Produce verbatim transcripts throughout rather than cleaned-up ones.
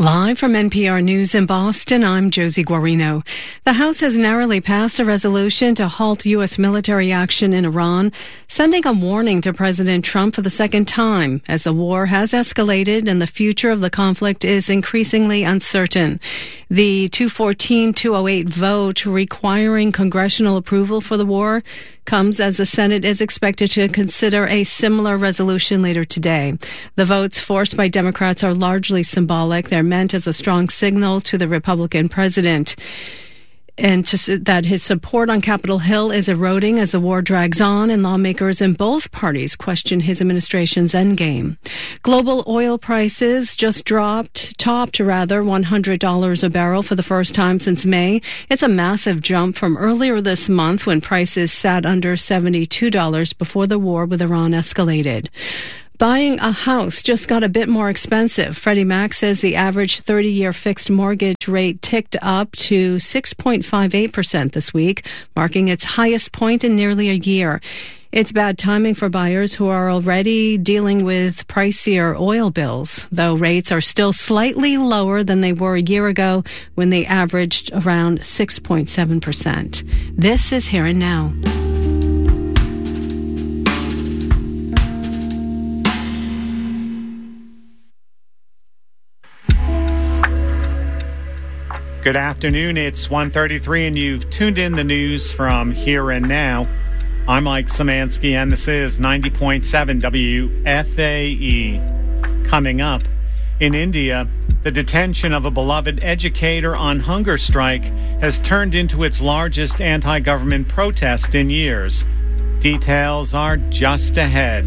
Live from N P R News in Boston, I'm Josie Guarino. The House has narrowly passed a resolution to halt U S military action in Iran, sending a warning to President Trump for the second time as the war has escalated and the future of the conflict is increasingly uncertain. The two fourteen two oh eight vote requiring congressional approval for the war comes as the Senate is expected to consider a similar resolution later today. The votes forced by Democrats are largely symbolic. They're meant as a strong signal to the Republican president and to, that his support on Capitol Hill is eroding as the war drags on and lawmakers in both parties question his administration's endgame. Global oil prices just dropped, topped rather, one hundred dollars a barrel for the first time since May. It's a massive jump from earlier this month when prices sat under seventy-two dollars before the war with Iran escalated. Buying a house just got a bit more expensive. Freddie Mac says the average thirty-year fixed mortgage rate ticked up to six point five eight percent this week, marking its highest point in nearly a year. It's bad timing for buyers who are already dealing with pricier oil bills, though rates are still slightly lower than they were a year ago when they averaged around six point seven percent. This is Here and Now. Good afternoon, it's one thirty-three and you've tuned in the news from Here and Now. I'm Mike Szymanski and this is ninety point seven W F A E. Coming up, in India, the detention of a beloved educator on hunger strike has turned into its largest anti-government protest in years. Details are just ahead.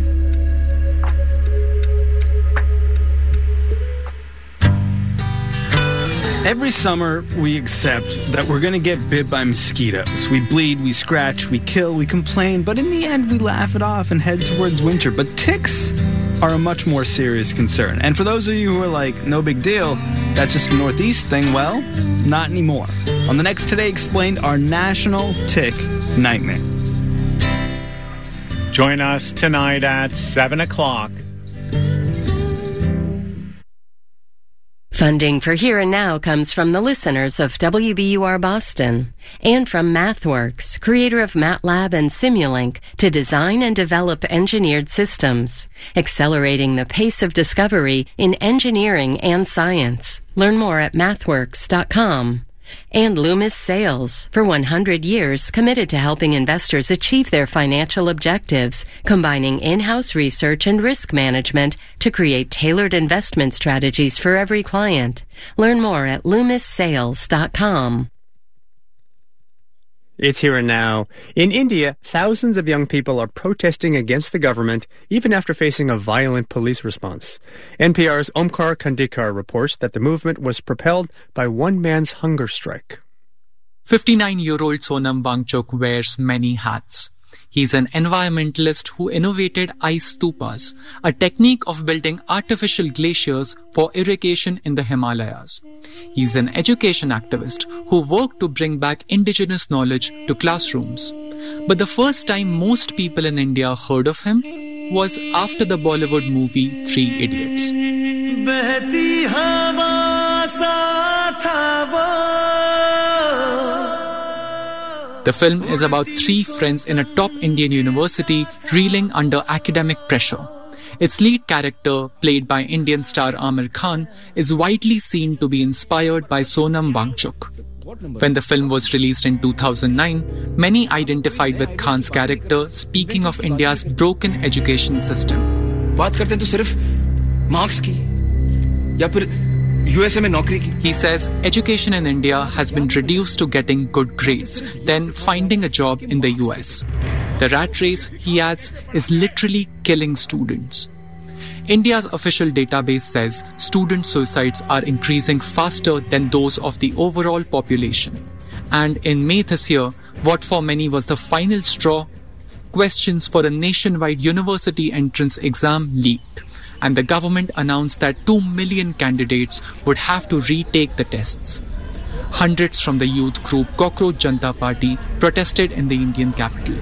Every summer, we accept that we're going to get bit by mosquitoes. We bleed, we scratch, we kill, we complain, but in the end, we laugh it off and head towards winter. But ticks are a much more serious concern. And for those of you who are like, no big deal, that's just a Northeast thing, well, not anymore. On the next Today Explained, our national tick nightmare. Join us tonight at seven o'clock. Funding for Here and Now comes from the listeners of W B U R Boston and from MathWorks, creator of MATLAB and Simulink, to design and develop engineered systems, accelerating the pace of discovery in engineering and science. Learn more at mathworks dot com. And Loomis Sales, for one hundred years committed to helping investors achieve their financial objectives, combining in-house research and risk management to create tailored investment strategies for every client. Learn more at loomis sales dot com. It's Here and Now. In India, thousands of young people are protesting against the government even after facing a violent police response. N P R's Omkar Khandekar reports that the movement was propelled by one man's hunger strike. fifty-nine-year-old Sonam Wangchuk wears many hats. He's an environmentalist who innovated ice stupas, a technique of building artificial glaciers for irrigation in the Himalayas. He's an education activist who worked to bring back indigenous knowledge to classrooms. But the first time most people in India heard of him was after the Bollywood movie Three Idiots. The film is about three friends in a top Indian university reeling under academic pressure. Its lead character, played by Indian star Aamir Khan, is widely seen to be inspired by Sonam Wangchuk. When the film was released in two thousand nine, many identified with Khan's character, speaking of India's broken education system. बात करते हैं तो सिर्फ marks की या फिर USA में नौकरी की. He says education in India has been reduced to getting good grades, then finding a job in the U S. The rat race, he adds, is literally killing students. India's official database says student suicides are increasing faster than those of the overall population. And in May this year, what for many was the final straw, questions for a nationwide university entrance exam leaked, and the government announced that two million candidates would have to retake the tests. Hundreds from the youth group Cockroach Janata Party protested in the Indian capital.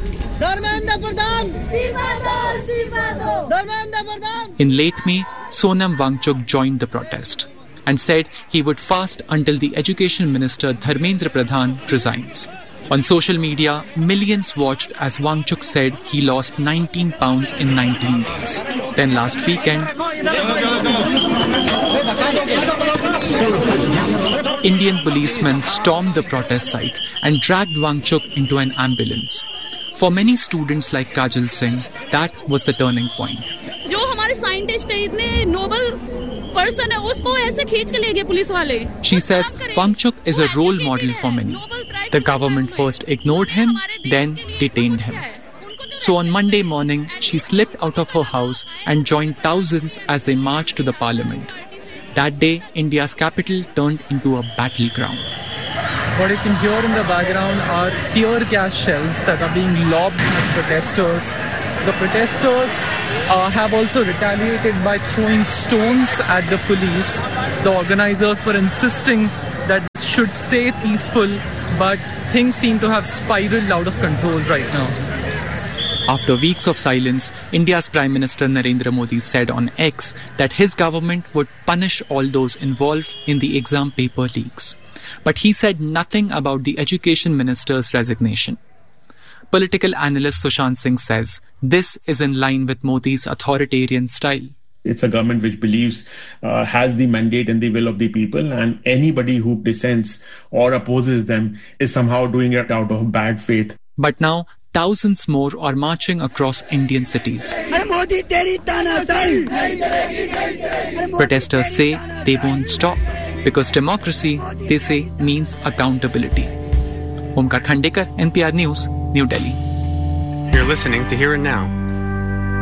In late May, Sonam Wangchuk joined the protest. and said he would fast until the Education Minister Dharmendra Pradhan resigns. On social media, millions watched as Wangchuk said he lost nineteen pounds in nineteen days. Then last weekend, Indian policemen stormed the protest site and dragged Wangchuk into an ambulance. For many students like Kajal Singh, that was the turning point. जो हमारे scientist है इतने Nobel person है उसको ऐसे खींच के ले गए पुलिस वाले. She says Wangchuk is a role model for many. The government first ignored him, then detained him. So on Monday morning, she slipped out of her house and joined thousands as they marched to the parliament. That day, India's capital turned into a battleground. What you can hear in the background are tear gas shells that are being lobbed at protesters. The protesters uh, have also retaliated by throwing stones at the police. The organizers were insisting that this should stay peaceful, but things seem to have spiraled out of control right now. After weeks of silence, India's Prime Minister Narendra Modi said on X that his government would punish all those involved in the exam paper leaks. But he said nothing about the Education Minister's resignation. Political analyst Sushant Singh says this is in line with Modi's authoritarian style. It's a government which believes uh, has the mandate and the will of the people, and anybody who dissents or opposes them is somehow doing it out of bad faith. But now, thousands more are marching across Indian cities. Protesters say they won't stop because democracy, they say, means accountability. Omkar Khandekar, N P R News, New Delhi. You're listening to Here and Now